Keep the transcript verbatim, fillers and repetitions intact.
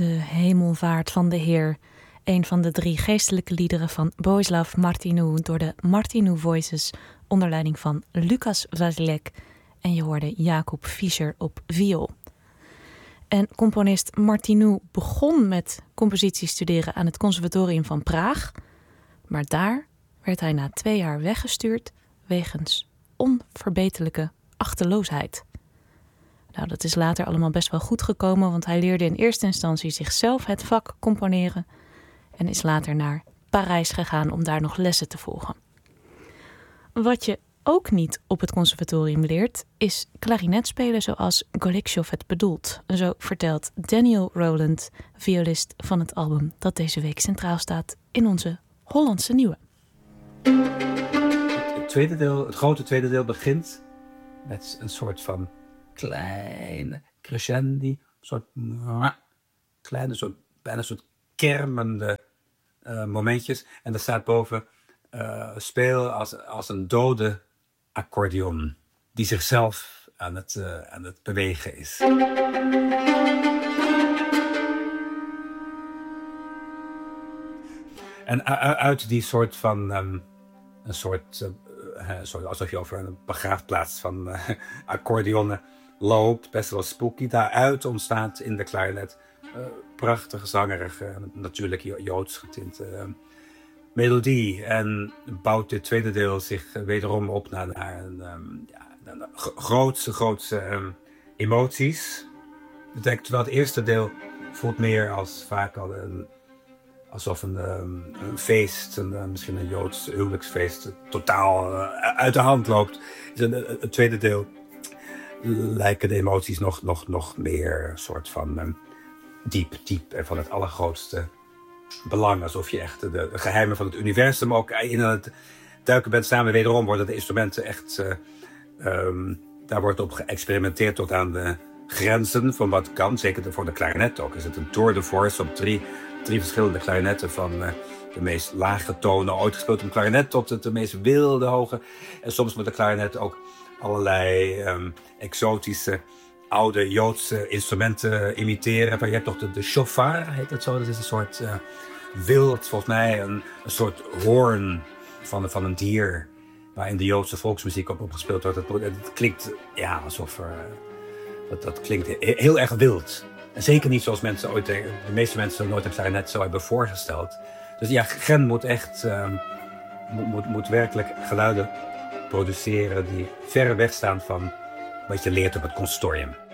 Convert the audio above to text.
De Hemelvaart van de Heer, een van de drie geestelijke liederen van Bohuslav Martinu door de Martinu Voices onder leiding van Lucas Vasilek en je hoorde Jacob Fischer op viool. En componist Martinu begon met compositie studeren aan het Conservatorium van Praag, maar daar werd hij na twee jaar weggestuurd wegens onverbeterlijke achteloosheid. Nou, dat is later allemaal best wel goed gekomen, want hij leerde in eerste instantie zichzelf het vak componeren en is later naar Parijs gegaan om daar nog lessen te volgen. Wat je ook niet op het conservatorium leert, is klarinet spelen zoals Golitsjov het bedoelt. Zo vertelt Daniel Rowland, violist van het album dat deze week centraal staat in onze Hollandse Nieuwe. Het, tweede deel, het grote tweede deel begint met een soort van kleine crescendi, een soort kleine, soort, bijna een soort kermende uh, momentjes. En er staat boven, uh, speel als, als een dode accordeon die zichzelf aan het, uh, aan het bewegen is. En uit die soort van, um, een soort, uh, soort, alsof je over een begraafplaats van uh, accordeonnen loopt, best wel spooky. Daaruit ontstaat in de klarinet uh, prachtige, zangerige, natuurlijk joods getinte uh, melodie. En bouwt dit tweede deel zich wederom op naar, naar een, um, ja, naar grootse, grootse um, emoties. Terwijl het eerste deel voelt meer als vaak al een, alsof een, um, een feest, een, uh, misschien een joods huwelijksfeest, totaal uh, uit de hand loopt. Het tweede deel lijken de emoties nog, nog, nog meer een soort van um, diep, diep en van het allergrootste belang. Alsof je echt de, de geheimen van het universum ook in het duiken bent. Samen wederom worden de instrumenten echt, uh, um, daar wordt op geëxperimenteerd tot aan de grenzen van wat kan. Zeker voor de klarinet ook. Is het een tour de force op drie, drie verschillende klarinetten van uh, de meest lage tonen ooit gespeeld op klarinet tot de, de meest wilde hoge. En soms met de klarinet ook allerlei um, exotische oude Joodse instrumenten imiteren. Maar je hebt toch de, de shofar, heet dat zo? Dat is een soort uh, wild, volgens mij, een, een soort hoorn van, van een dier. Waar in de Joodse volksmuziek op, op gespeeld wordt. Het, het klinkt, ja, alsof er, dat, dat klinkt heel erg wild. En zeker niet zoals mensen ooit, de meeste mensen nooit een klarinet zo hebben voorgesteld. Dus ja, Gen moet echt, um, moet, moet, moet werkelijk geluiden produceren die verre weg staan van wat je leert op het conservatorium.